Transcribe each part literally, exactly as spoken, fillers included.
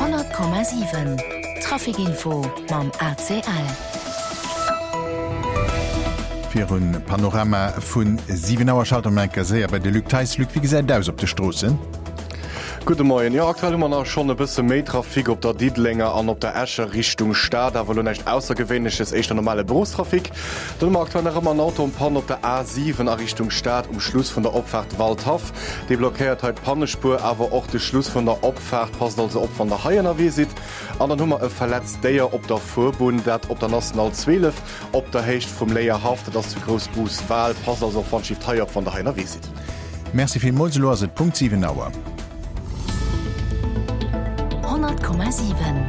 hundert Komma sieben Trafikinfo mam A C L. Für ein Panorama von siebenauer Schaltermenker sehr bei der Lückteis Lück wie gesagt aus op der Straße. Guten Morgen. Ja, aktuell immer noch schon ein bisschen mehr Trafik auf der Dietlinger an auf der Escher Richtung Stadt, da wohl nicht außergewöhnlich ist, echt eine normale Berufstrafik. Dann haben wir aktuell noch immer ein Auto und Panne auf der A sieben Richtung Stadt, um Schluss von der Abfahrt Waldhof. Die blockiert heute Pannenspur, aber auch der Schluss von der Abfahrt passt also ab von der Haiener Visit. Und dann haben wir ein verletzt der auf der Vorbund, der auf der National zwölf, auf der Hecht vom Leierhaft, das zu Großbus Wahl, passt also von Schiff Haier von der Haiener Visit. Merci vielmals, Loise, Punkt sieben Uhr. hundert Komma sieben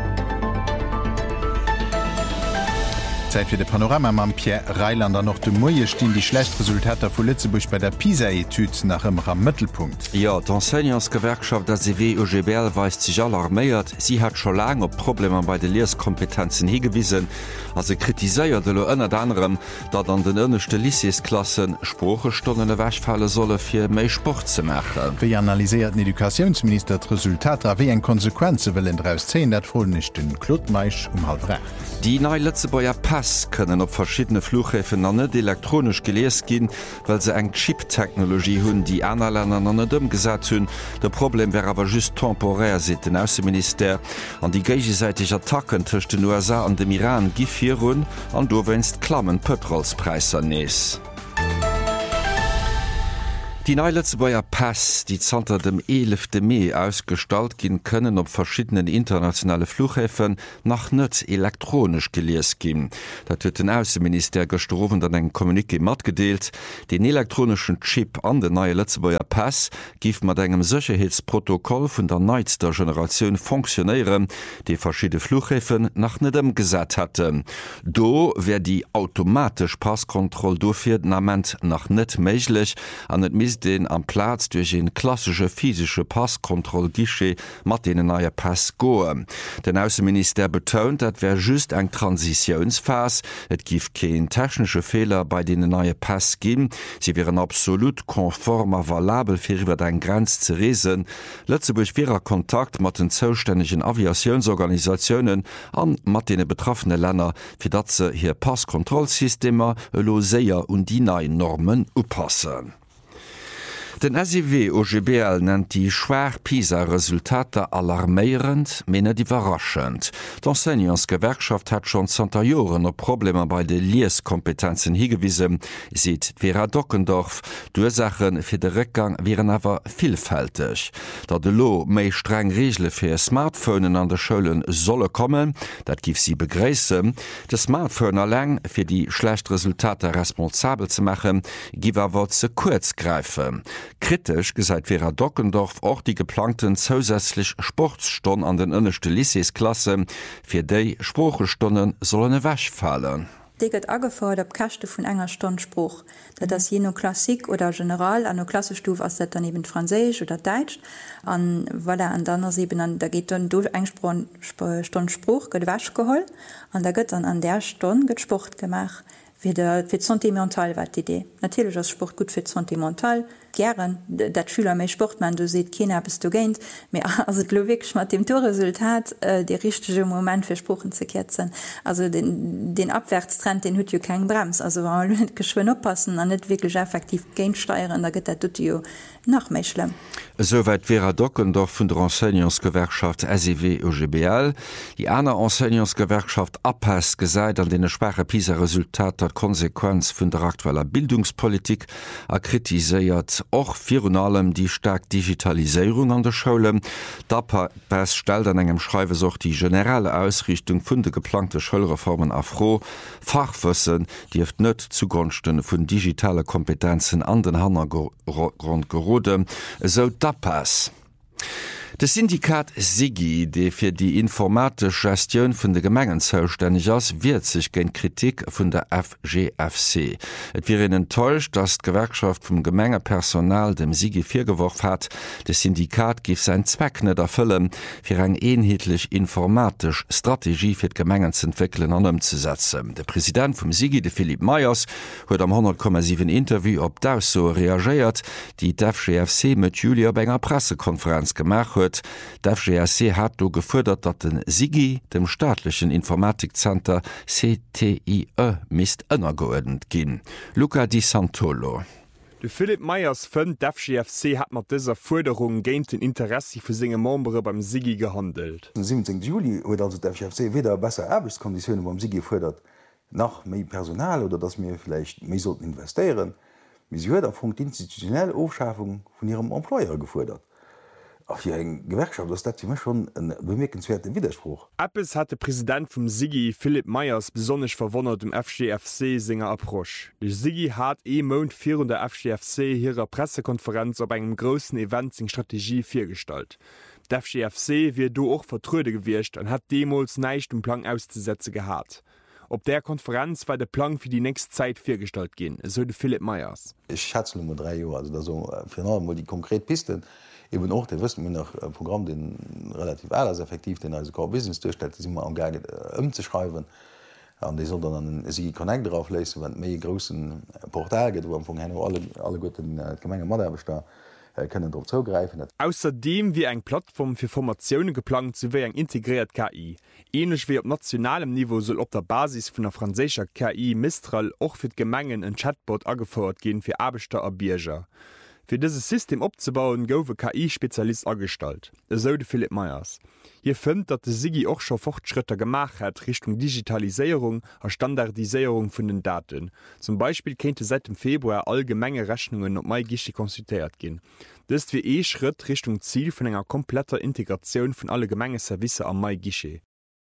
Zeit für de Panorama mam Pierre Reilander noch de Moie stehen die Schlechtresultater vu Lützeburg bei der PISA-Etüd nach im am Mittelpunkt. Ja, d'Enseignantsgewerkschaft der C W O G B L weist sich alarmiert. Sie hat schon lange op Probleme bei den Lehrkompetenzen hingewiesen. Also kritiséiert de ënner anderem, dat an den ënnechte Lyceesklassen Sprachstunden wächfallen solle fir méi Sport zu machen. Wie analysiert den Edukationsminister d Resultater wie en Konsequenze willen draus zehn dat voll nicht den Klotmeich um halb recht. Die neue Lützeburger Pass können op verschiedene Flughäfen an net elektronisch geleest gin, weil se eng Chip-Technologie hunn, die aner Länder an net dëmm gesat hunn. De Problem wäre aber just temporär, se den Außenminister. An die gegenseitig Attacken tcht den U S A an dem Iran gifir hun an do wennst klammen Petrolspreiser nees. Die neue Lützeburger Pass, die zanter dem elften Mai ausgestalt gin können op verschiedenen internationale Flughäfen nach net elektronisch geleest gin. Dat huet den Außenminister gestroven an eng Kommuniké mat gedeelt. Den elektronischen Chip an den neue Lützeburger Pass gif mat engem Sicherheitsprotokoll vun der neizter Generation funktionieren, die verschiedene Flughäfen nach netem gesat hatten. Do wär die automatisch Passkontroll dofir nament nach net meiglich an net mis den am Platz durch een klassische physische Passkontrollgische mat den neue Pass goe. Den Außenminister betont, dat wär just eng Transitionsphase, et gif kein technische Fehler bei den neue Pass gin, sie wären absolut konformer valabel fir iwwer de Grenz ze reesen. Lützeburg wärer Kontakt mat den zuständigen Aviationsorganisationen an mat den betroffene Länder, fir dat ze hier Passkontrollsystemer lo séier und die neuen Normen oppassen. Den S I W O G B L nennt die schwer PISA-Resultate alarmierend, mene die überraschend. D'Enseignantsgewerkschaft hat schon zwanzig Joren op Probleme bei de Leeskompetenzen hingewiesen, sieht Vera Dockendorf. Ursachen fir de Rückgang wären aber vielfältig. Da de Lo méi streng Regle fir Smartphonen an der Schulen solle kommen, dat gif sie begräßen. De Smartphone allein fir die schlecht Resultate responsabel zu machen, giwer awer ze kurz greifen. Kritisch gesagt Vera Dockendorf auch die geplanten zusätzlich Sportstunden an den ënnechte Lyceesklasse fir déi Sprachstunden sollen wäch fallen. Deget agefordert op Kachte vun enger Stondspruch, dat das je no Klassik oder General an no Klassestufe as dat daneben Franzisch oder Deutsch an weil er an dannner eben an da geht dann durch eng Stondspruch gëtt wäsch geholl an der gëtt an an der Stunde gëtt Sport gemacht fir fir sentimental wat Idee. Natürlich as Sport gut fir sentimental. Gern dat Schüler méi Sport man du seet Kinder bist du geint lowik mat dem Torresultat äh, de richtige Moment fir Spruchen ze ketzen. Also den, den Abwärtstrend den hut jo kein Brems. Also geschwen oppassen an net wirklich effektiv geinsteieren, da gëtt dat jo nach méi schlimm. Soweit Vera Dockendorf vun der Enseignantsgewerkschaft S I W O G B L. Die aner Enseignantsgewerkschaft Apass gesäit an dene sperre PISA-Resultat der Konsequenz vun der aktueller Bildungspolitik er kritiséiert och virun allem die stark Digitalisierung an der Schule. D'Apass stellt an engem Schreiwesoch die generelle Ausrichtung vun de geplante Schulreformen afro, Fachwissen, die eft net zugunsten vun digitale Kompetenzen an den Hannergrund gerode, so d'Apass. Das Syndikat SIGI, der für die informatische Gestion von der Gemengen zuständig ist, wehrt sich gegen Kritik von der F G F C. Es wäre enttäuscht, dass die Gewerkschaft vom Gemengepersonal dem SIGI vorgeworfen hat, das Syndikat gibt seinen Zweck nicht erfüllen, für eine einheitlich informatische Strategie für die Gemengen zu entwickeln und umzusetzen. Der Präsident vom SIGI, der Philipp Meyers, hat am hundert Komma sieben Interview auf das so reagiert, die die F G F C mit Julia bei einer Pressekonferenz gemacht hat. huet. D' F G R C hat do gefordert, dat den Sigi dem staatlichen Informatikcenter C T I E mist ënnergeordnet ginn. Luca Di Santolo. De Philipp Meyers fën d'F G F C hat mat dëser Forderung géint den Interesse vu senge Membre beim Sigi gehandelt. Den siebzehnten Juli huet also d'F G F C weder besser Arbeitskonditionen beim Sigi fordert, nach méi Personal oder dats mir vielleicht méi sollten investieren, wie sie huet a vun institutionell Aufschaffung vun ihrem Employer gefordert. Auf hier eng Gewerkschaft das dat schon en bemerkenswerten Widerspruch. Appes hat der Präsident vum Sigi Philipp Meyers besonnech verwonnert dem F G F C Singer Approsch. De Sigi hat e Mount vir der F G F C hireer Pressekonferenz op engem großen Event sing Strategie firstalt. D' F G F C wie do och vertrude gewircht an hat Demos neicht um Plan auszusetze gehabt. Op der Konferenz war der Plan für die nächste Zeit firstalt gin, so de Philipp Meyers. Ich schätze nur drei Jahre, also so, für die konkret Pisten. Eben auch der wüssten mir noch ein Programm den relativ alles effektiv den als Core Business durchstellt immer am gerne äh, umzuschreiben an die soll dann sie Connect drauf lesen wenn mé großen Portal geht wo von alle alle guten äh, Gemenge Modellbestar äh, können dort zugreifen. Außerdem wie eng Plattform für Formationen geplant zu wie eng integriert K I. Ähnlich wie op nationalem Niveau soll op der Basis von der französischer K I Mistral auch für Gemengen ein Chatbot angefordert gehen für Arbeiter a Bierger. Für dieses System abzubauen, goufe K I-Spezialist angestalt. So de Philipp Meyers. Hier fënnt, dat de Sigi auch schon Fortschritte gemacht hat Richtung Digitalisierung und Standardisierung von den Daten. Zum Beispiel könnte seit dem Februar allgemeine Rechnungen op MyGuichet konsultiert gehen. Das ist wie e Schritt Richtung Ziel von einer kompletter Integration von alle Gemengeservice am MyGuichet.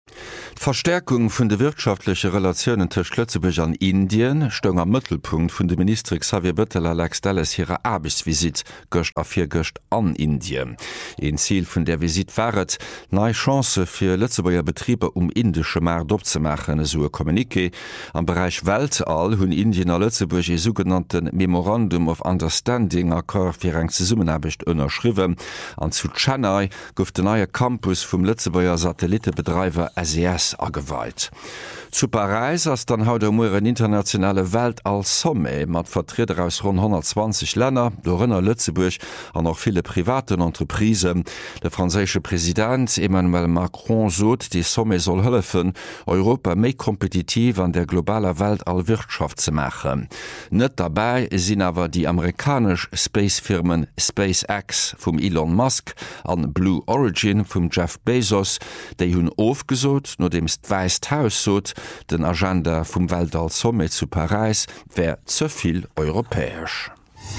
Verstärkung vun de wirtschaftliche Relationen zwischen Lützeburg an Indien stung am Mittelpunkt vun de Minister Xavier Bettel Alex Dallas ihrer Arbeitsvisit göcht a vier Göcht an Indien. Ein Ziel vun der Visit waret neue Chance fir Lützeburger Betriebe um indische Markt opzemachen, so Kommuniqué. Am Bereich Weltall hunn Indien a Lützeburg e sogenannten Memorandum of Understanding Accord fir eng Zusammenarbeit unterschriven. An zu Chennai gouf de neue Campus vum Lützeburger Satellitebetreiber S E S ageweiht. Zu Paris ass dann haut der Moer en internationale Welt als Somme mat Vertreter aus rund hundertzwanzig Länder, dorënner Lützeburg an noch viele privaten Entreprisen. Der franzésche Präsident Emmanuel Macron sot, die Somme soll hëllefen, Europa méi kompetitiv an der globaler Welt all Wirtschaft ze machen. Net dabei sinn awer die amerikasch Spacefirmen SpaceX vum Elon Musk an Blue Origin vum Jeff Bezos, déi hunn ofgesot, no demst Weißt Haus sot, den Agenda vum Weltall Somme zu Paris wär zuviel europäesch.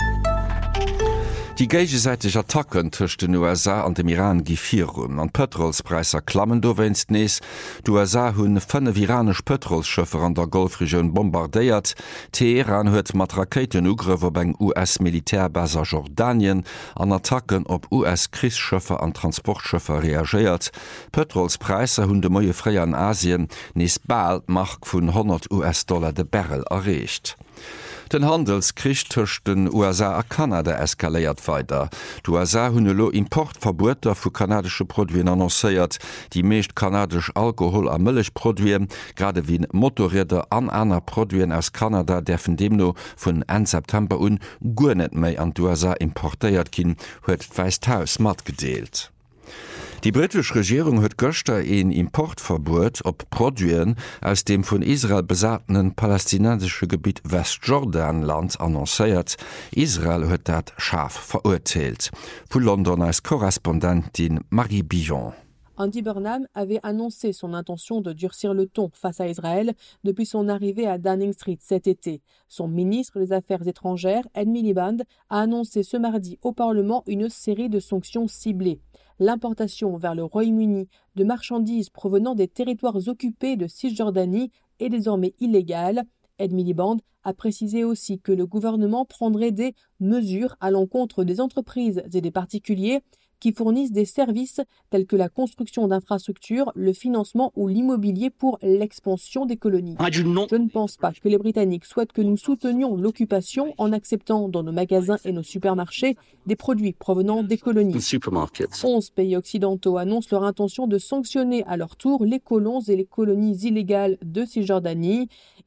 Die gegensätzliche Attacken zwischen den U S A an dem Iran gifieren. An Petrolspreiser klammen do wennst nees. Die U S A hunn fünf iranisch Petrolschiffer an der Golfregion bombardiert. Teheran huet mat Raketen ugriff beim U S-Militärbaser Jordanien an Attacken op U S-Kriesschiffer an Transportschiffer reagiert. Petrolspreiser hunn de moie Freier an Asien nees bald Mark vun hundert US-Dollar de Barrel erreicht. Den Handelskrieg zwischen den U S A a Kanada eskaléiert weiter. Die U S A hunn lo Importverboter vu kanadische Produien annoncéiert, die meescht kanadisch Alkohol a Mëllechproduen, grade wie Motorräder an aner Produien aus Kanada defen demno vun Ende September un guer net méi an die U S A importéiert ginn, huet d'Weisthaus mat gedeelt. Die britische Regierung hat gestern ein Importverbot op Produien aus dem von Israel besatenen palästinensische Gebiet Westjordanland annonciert. Israel hat dat scharf verurteilt. Von London als Korrespondentin Marie Billon. Andy Burnham avait annoncé son intention de durcir le ton face à Israël depuis son arrivée à Downing Street cet été. Son ministre des Affaires étrangères, Ed Miliband, a annoncé ce mardi au Parlement une série de sanctions ciblées. L'importation vers le Royaume-Uni de marchandises provenant des territoires occupés de Cisjordanie est désormais illégale. Ed Miliband a précisé aussi que le gouvernement prendrait des mesures à l'encontre des entreprises et des particuliers qui fournissent des services tels que la construction d'infrastructures, le financement ou l'immobilier pour l'expansion des colonies. Je ne pense pas que les Britanniques souhaitent que nous soutenions l'occupation en acceptant dans nos magasins et nos supermarchés des produits provenant des colonies. Onze pays occidentaux annoncent leur intention de sanctionner à leur tour les colons et les colonies illégales de Cisjordanie.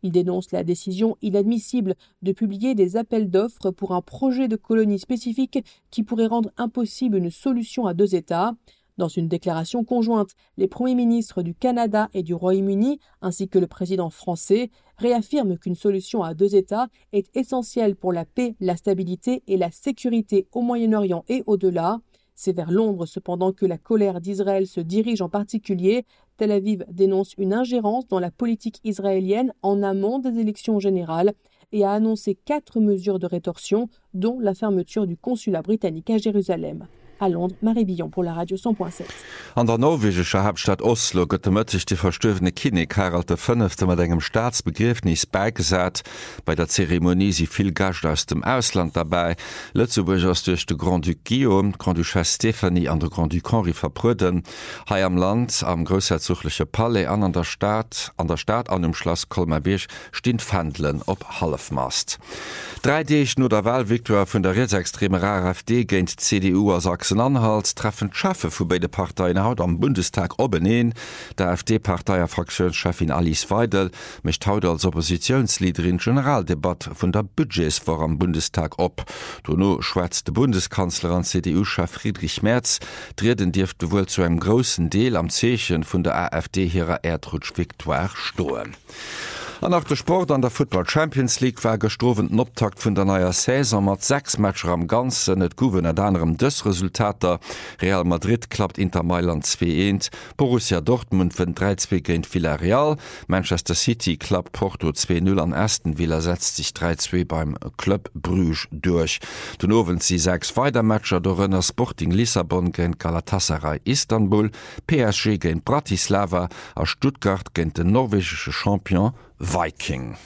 Il dénonce la décision inadmissible de publier des appels d'offres pour un projet de colonie spécifique qui pourrait rendre impossible une solution à deux États. Dans une déclaration conjointe, les premiers ministres du Canada et du Royaume-Uni, ainsi que le président français, réaffirment qu'une solution à deux États est essentielle pour la paix, la stabilité et la sécurité au Moyen-Orient et au-delà. C'est vers Londres cependant que la colère d'Israël se dirige en particulier. Tel Aviv dénonce une ingérence dans la politique israélienne en amont des élections générales et a annoncé quatre mesures de rétorsion, dont la fermeture du consulat britannique à Jérusalem. À Londres, Marie Billon pour la Radio cent point sept. An der norwegischer Hauptstadt Oslo gëtt mëttech die verstöwene Kinig Harald der Fënfte mat engem Staatsbegriffnis beigesat. Bei der Zeremonie si vill Gast aus dem Ausland dabei. Lëtzeburg ass duch de Grand Duc Guillaume, Grand Duchesse Stephanie an der Grand Duc Henri verpruden. Hai am Land am grosherzogliche Palais an an der Stadt an der Stadt an dem Schloss Kolmabech stehen Pfändlen op Halfmast. Drei Deeg no der Wahlviktor vun der rechtsextreme AfD géint C D U as Sachsen-Anhalt treffen Schaffe vu beide Parteien haut am Bundestag obeneen. Der AfD-Parteier Fraktionschefin Alice Weidel mecht haut als Oppositionsleaderin Generaldebatt vun der Budgets vor am Bundestag op. Donno schwätzt de Bundeskanzler an C D U-Chef Friedrich Merz, Dreden Dirfte wohl zu einem großen Deel am Zeechen vun der AfD hireer Erdrutsch Victoire stoen. An nach der Sport an der Football Champions League war gestrowen Optakt vun der neuer Saison mat sechs Matscher am ganzen net Gowen et anderem dës Resultater. Real Madrid klappt Inter Mailand zwei eins, Borussia Dortmund vun drei zwei géint Villarreal, Manchester City klappt Porto zwei null an Aston Villa setzt sich drei zwei beim Club Bruges durch. Den Owen sie sechs Weitermatscher do Rënner Sporting Lissabon géint Galatasaray Istanbul, P S G géint Bratislava a Stuttgart géint den norwegsche Champion Viking.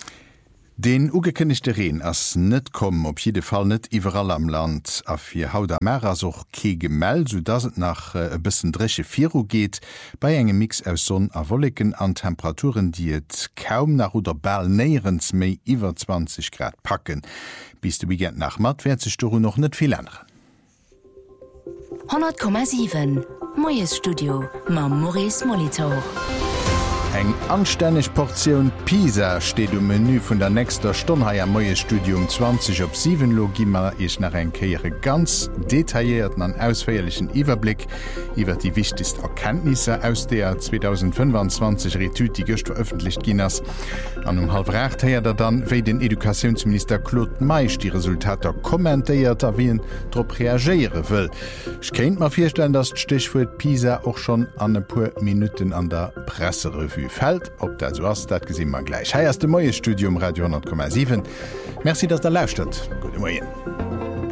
Den ugekënnechte Reen ass net kommen op jede Fall net iwwerall am Land a fir Haut am Mer as och ke gemell, so dats et nach e äh, bisssen dresche Viro geht, bei engem Mix aus Sonn a Wolleken an Temperaturen, die et kaum nach oder ball näierens méi iwwer zwanzig Grad packen. Bis du Weekend nach mat werd sech du noch net viel ändern. hundert Komma sieben Moes Studio ma Maurice Molitor. Eng anstänneg Portioun Pisa steet um Menü vun der nächster Stonhaier Moie Studium zwanzig op sieben Logimmer eich nach en keiere ganz detaillierten an ausfäierlichen Iwerblick iwwer die wichtigst Erkenntnisse aus der zweitausendfünfundzwanzig Retüt die gëcht veröffentlicht ginnners. An um halb recht heier er dann wéi den Edukationsminister Claude Meich die Resultater kommentéiert a wien trop reageiere wëll. Ich kennt ma firstellen, dat d'Stichwurt Pisa och schon an e puer Minuten an der Presserevue fällt, ob dat so ass, dat gesinn man gleich. Heiers de Moie Studium Radio hundert Komma sieben. Merci, dass der lauscht. Gute Morgen.